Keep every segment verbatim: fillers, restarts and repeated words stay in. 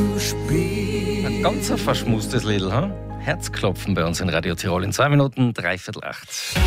Ein ganz verschmustes Lied, hm? Herzklopfen bei uns in Radio Tirol in zwei Minuten, dreiviertel acht.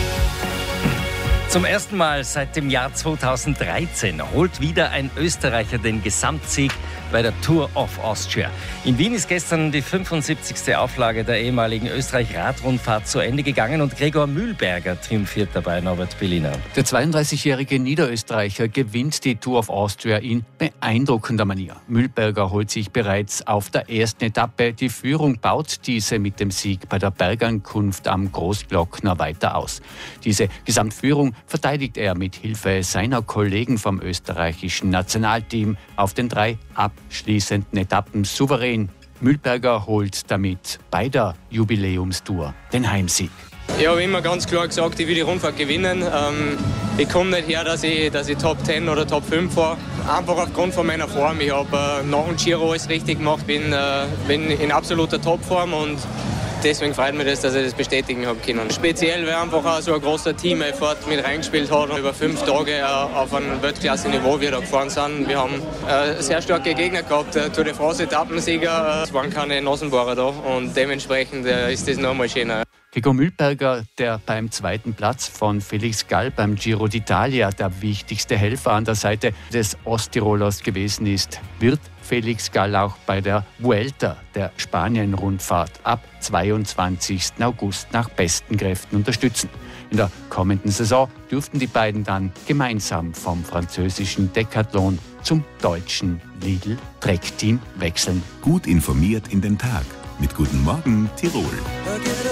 Zum ersten Mal seit dem Jahr zweitausenddreizehn holt wieder ein Österreicher den Gesamtsieg bei der Tour of Austria. In Wien ist gestern die fünfundsiebzigste Auflage der ehemaligen Österreich-Radrundfahrt zu Ende gegangen und Gregor Mühlberger triumphiert dabei, Norbert Bellina. Der zweiunddreißigjährige Niederösterreicher gewinnt die Tour of Austria in beeindruckender Manier. Mühlberger holt sich bereits auf der ersten Etappe die Führung, baut diese mit dem Sieg bei der Bergankunft am Großglockner weiter aus. Diese Gesamtführung verteidigt er mit Hilfe seiner Kollegen vom österreichischen Nationalteam auf den drei abschließenden Etappen souverän. Mühlberger holt damit bei der Jubiläumstour den Heimsieg. Ich habe immer ganz klar gesagt, ich will die Rundfahrt gewinnen. Ähm, ich komme nicht her, dass ich, dass ich Top zehn oder Top fünf fahre. Einfach aufgrund von meiner Form. Ich habe äh, nach dem Giro alles richtig gemacht, bin, äh, bin in absoluter Topform und deswegen freut mich das, dass ich das bestätigen habe können. Speziell, weil einfach auch so ein großer Team-Effort mit reingespielt hat und über fünf Tage auf einem Weltklasse-Niveau wir da gefahren sind. Wir haben äh, sehr starke Gegner gehabt. Der Tour de France-Etappensieger, es waren keine Nasenbohrer da und dementsprechend äh, ist das noch einmal schöner. Gregor Mühlberger, der beim zweiten Platz von Felix Gall beim Giro d'Italia der wichtigste Helfer an der Seite des Osttirolers gewesen ist, wird Felix Gall auch bei der Vuelta, der Spanien-Rundfahrt, ab zweiundzwanzigsten August nach besten Kräften unterstützen. In der kommenden Saison dürften die beiden dann gemeinsam vom französischen Decathlon zum deutschen Lidl-Trek-Team wechseln. Gut informiert in den Tag mit Guten Morgen Tirol.